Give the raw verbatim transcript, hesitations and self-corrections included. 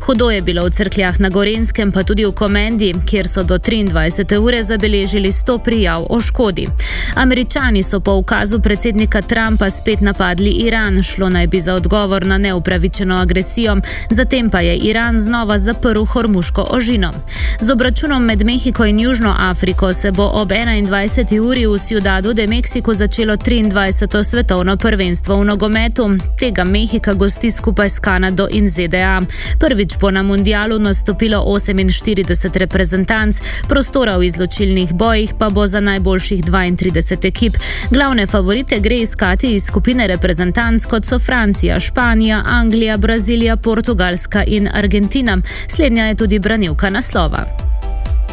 Hudo je bilo v Cerkljah na Gorenjskem, pa tudi v Komendi, kjer so do triindvajsete ure zabeležili sto prijav o škodi. Američani so po ukazu predsednika Trumpa spet napadli Iran, šlo naj bi za odgovor na neupravičeno agresijo, zatem pa je Iran znova zaprl Hormuško ožino. Z obračunom med Mehiko in Južno Afriko se bo ob enaindvajseti uri v Ciudadu de Mexico začelo triindvajseto svetovno prvenstvo v nogometu. Tega Mehika gosti skupaj s Kanado in Z D A. Prvič bo na mundialu nastopilo oseminštirideset reprezentanc, prostora v izločilnih bojih pa bo za najboljših dvaintrideset ekip. Glavne favorite gre iskati iz skupine reprezentanc, kot so Francija, Španija, Anglija, Brazilija, Portugalska in Argentina. Slednja je tudi branilka naslova.